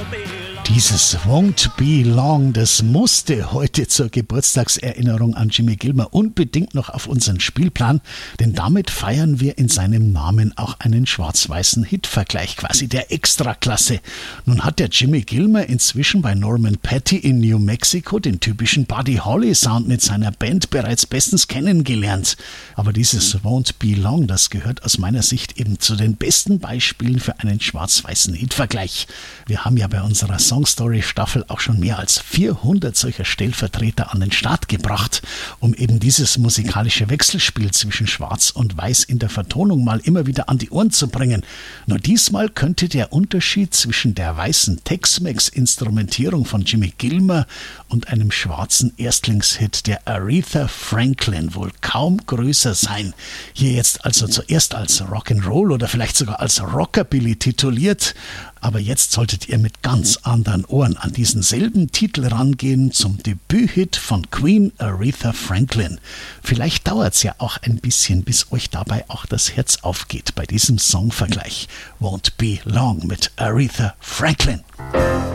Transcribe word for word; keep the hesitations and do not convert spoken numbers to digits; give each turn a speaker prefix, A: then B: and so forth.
A: Dieses Won't Be Long, das musste heute zur Geburtstagserinnerung an Jimmy Gilmer unbedingt noch auf unseren Spielplan, denn damit feiern wir in seinem Namen auch einen schwarz-weißen Hitvergleich, quasi der Extraklasse. Nun hat der Jimmy Gilmer inzwischen bei Norman Petty in New Mexico den typischen Buddy Holly Sound mit seiner Band bereits bestens kennengelernt. Aber dieses Won't Be Long, das gehört aus meiner Sicht eben zu den besten Beispielen für einen schwarz-weißen Hitvergleich. Wir haben ja bei unserer Songstory-Staffel auch schon mehr als vierhundert solcher Stellvertreter an den Start gebracht, um eben dieses musikalische Wechselspiel zwischen Schwarz und Weiß in der Vertonung mal immer wieder an die Ohren zu bringen. Nur diesmal könnte der Unterschied zwischen der weißen Tex-Mex-Instrumentierung von Jimmy Gilmer und einem schwarzen Erstlingshit der Aretha Franklin wohl kaum größer sein. Hier jetzt also zuerst als Rock'n'Roll oder vielleicht sogar als Rockabilly tituliert, aber jetzt solltet ihr mit ganz anderen Ohren an diesen selben Titel rangehen zum Debüthit von Queen Aretha Franklin. Vielleicht dauert's ja auch ein bisschen, bis euch dabei auch das Herz aufgeht bei diesem Songvergleich. Won't Be Long mit Aretha Franklin.